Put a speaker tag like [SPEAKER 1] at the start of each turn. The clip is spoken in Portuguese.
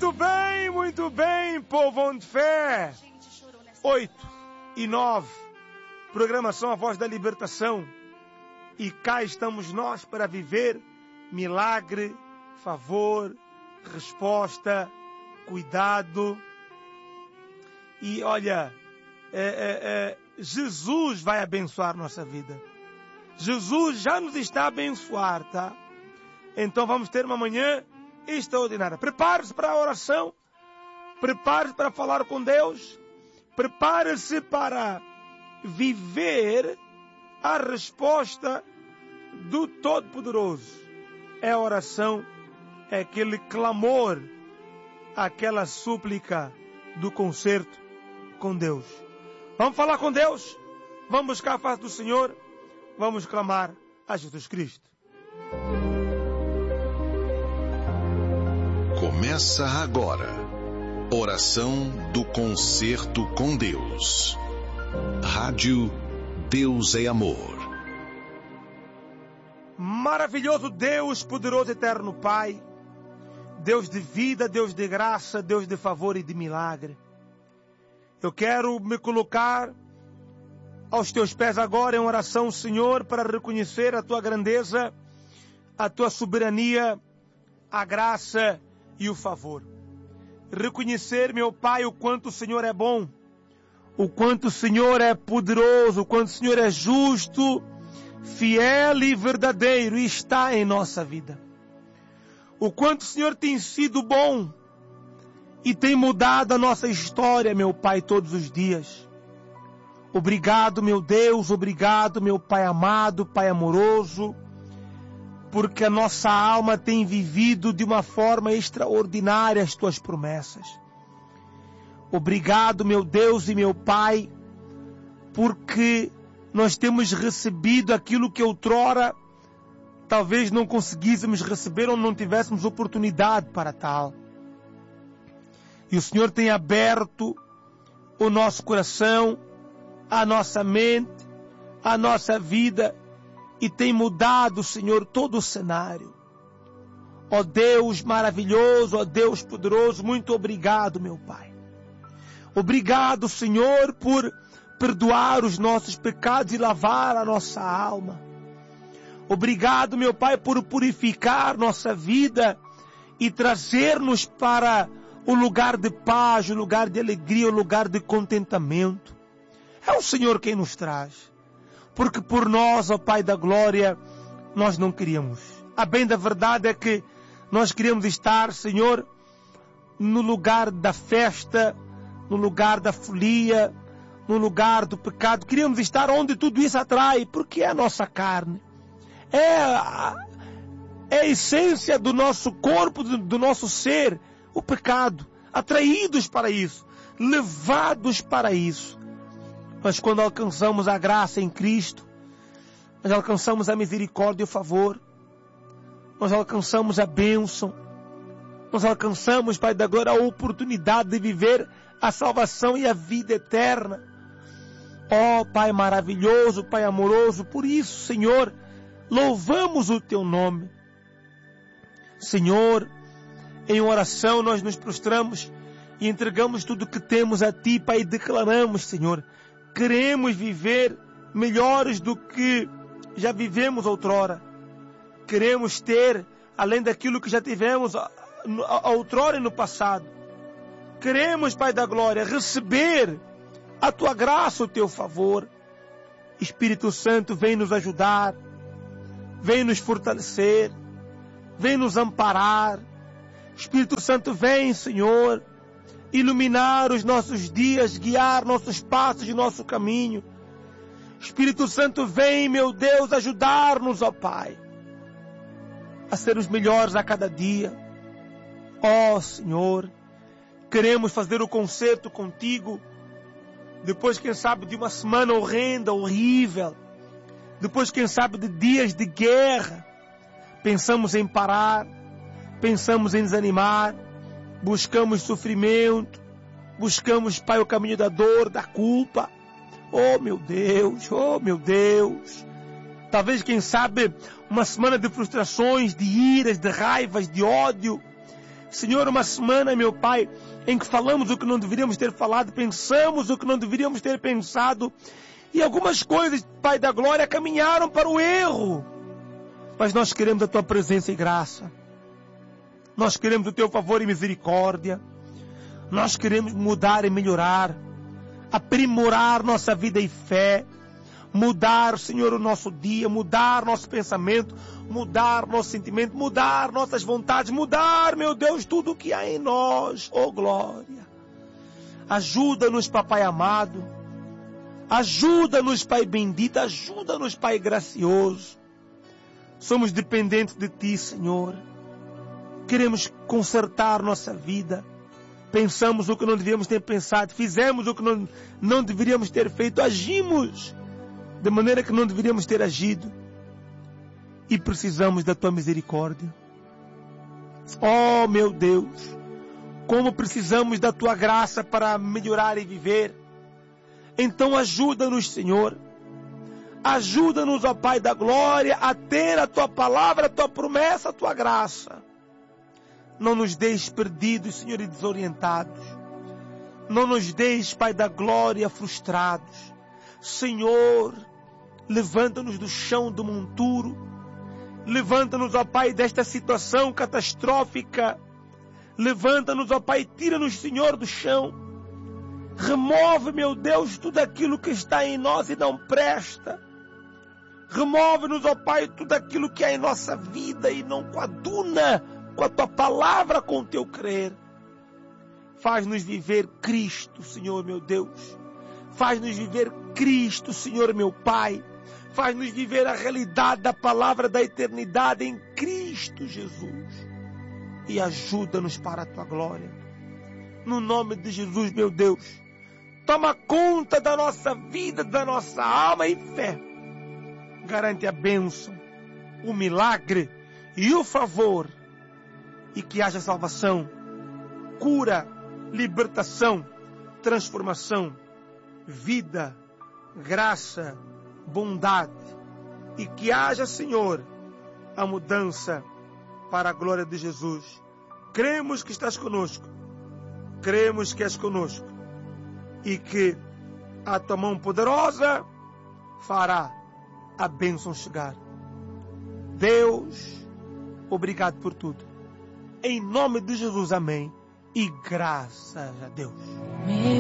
[SPEAKER 1] Muito bem, povo de fé. 8:09, programação A Voz da Libertação. E cá estamos nós para viver milagre, favor, resposta, cuidado. E olha, Jesus vai abençoar nossa vida. Jesus já nos está a abençoar, tá? Então vamos ter uma manhã extraordinária. Prepare-se para a oração. Prepare-se para falar com Deus. Prepare-se para viver a resposta do Todo-Poderoso. É a oração, é aquele clamor, aquela súplica do concerto com Deus. Vamos falar com Deus. Vamos buscar a face do Senhor. Vamos clamar a Jesus Cristo.
[SPEAKER 2] Começa agora, oração do concerto com Deus. Rádio Deus é Amor.
[SPEAKER 1] Maravilhoso Deus, poderoso eterno Pai, Deus de vida, Deus de graça, Deus de favor e de milagre. Eu quero me colocar aos teus pés agora em oração, Senhor, para reconhecer a tua grandeza, a tua soberania, a graça e o favor. Reconhecer, meu Pai, o quanto o Senhor é bom, o quanto o Senhor é poderoso, o quanto o Senhor é justo, fiel e verdadeiro e está em nossa vida. O quanto o Senhor tem sido bom e tem mudado a nossa história, meu Pai, todos os dias. Obrigado, meu Deus, obrigado, meu Pai amado, Pai amoroso, porque a nossa alma tem vivido de uma forma extraordinária as tuas promessas. Obrigado, meu Deus e meu Pai, porque nós temos recebido aquilo que outrora talvez não conseguíssemos receber ou não tivéssemos oportunidade para tal. E o Senhor tem aberto o nosso coração, a nossa mente, a nossa vida, e tem mudado, Senhor, todo o cenário. Ó Deus maravilhoso, ó Deus poderoso, muito obrigado, meu Pai. Obrigado, Senhor, por perdoar os nossos pecados e lavar a nossa alma. Obrigado, meu Pai, por purificar nossa vida e trazer-nos para o lugar de paz, o lugar de alegria, o lugar de contentamento. É o Senhor quem nos traz. Porque por nós, ó Pai da glória, nós não queríamos. A bem da verdade é que nós queríamos estar, Senhor, no lugar da festa, no lugar da folia, no lugar do pecado. Queríamos estar onde tudo isso atrai, porque é a nossa carne. É a essência do nosso corpo, do nosso ser, o pecado. Atraídos para isso, levados para isso. Mas quando alcançamos a graça em Cristo, nós alcançamos a misericórdia e o favor, nós alcançamos a bênção, nós alcançamos, Pai da glória, a oportunidade de viver a salvação e a vida eterna. Ó Pai maravilhoso, Pai amoroso, por isso, Senhor, louvamos o Teu nome. Senhor, em oração nós nos prostramos e entregamos tudo o que temos a Ti, Pai, e declaramos, Senhor, queremos viver melhores do que já vivemos outrora. Queremos ter, além daquilo que já tivemos outrora e no passado. Queremos, Pai da glória, receber a Tua graça, o Teu favor. Espírito Santo, vem nos ajudar, vem nos fortalecer, vem nos amparar. Espírito Santo, vem, Senhor, iluminar os nossos dias, guiar nossos passos e nosso caminho. Espírito Santo, vem, meu Deus, ajudar-nos, ó Pai, a ser os melhores a cada dia. Ó Senhor, queremos fazer o concerto contigo, depois, quem sabe, de uma semana horrenda, horrível, depois, quem sabe, de dias de guerra. Pensamos em parar, pensamos em desanimar, buscamos sofrimento, buscamos, Pai, o caminho da dor, da culpa. Oh meu Deus, oh meu Deus. Talvez, quem sabe, uma semana de frustrações, de iras, de raivas, de ódio. Senhor, uma semana, meu Pai, em que falamos o que não deveríamos ter falado, pensamos o que não deveríamos ter pensado, e algumas coisas, Pai da glória, caminharam para o erro. Mas nós queremos a Tua presença e graça. Nós queremos o Teu favor e misericórdia. Nós queremos mudar e melhorar, aprimorar nossa vida e fé, mudar, Senhor, o nosso dia, mudar nosso pensamento, mudar nosso sentimento, mudar nossas vontades, mudar, meu Deus, tudo o que há em nós. Oh, glória! Ajuda-nos, Papai amado. Ajuda-nos, Pai bendito. Ajuda-nos, Pai gracioso. Somos dependentes de Ti, Senhor. Queremos consertar nossa vida. Pensamos o que não devíamos ter pensado. Fizemos o que não deveríamos ter feito. Agimos de maneira que não deveríamos ter agido. E precisamos da Tua misericórdia. Oh, meu Deus! Como precisamos da Tua graça para melhorar e viver. Então ajuda-nos, Senhor. Ajuda-nos, ó Pai da glória, a ter a Tua palavra, a Tua promessa, a Tua graça. Não nos deixes perdidos, Senhor, e desorientados. Não nos deixes, Pai da glória, frustrados. Senhor, levanta-nos do chão do monturo. Levanta-nos, ó Pai, desta situação catastrófica. Levanta-nos, ó Pai, tira-nos, Senhor, do chão. Remove, meu Deus, tudo aquilo que está em nós e não presta. Remove-nos, ó Pai, tudo aquilo que há em nossa vida e não coaduna com a Tua palavra, com o Teu crer. Faz-nos viver Cristo, Senhor, meu Deus. Faz-nos viver Cristo, Senhor, meu Pai. Faz-nos viver a realidade da palavra da eternidade em Cristo Jesus. E ajuda-nos para a Tua glória. No nome de Jesus, meu Deus. Toma conta da nossa vida, da nossa alma e fé. Garante a bênção, o milagre e o favor. E que haja salvação, cura, libertação, transformação, vida, graça, bondade. E que haja, Senhor, a mudança para a glória de Jesus. Cremos que estás conosco. Cremos que és conosco. E que a Tua mão poderosa fará a bênção chegar. Deus, obrigado por tudo. Em nome de Jesus, amém. E graças a Deus.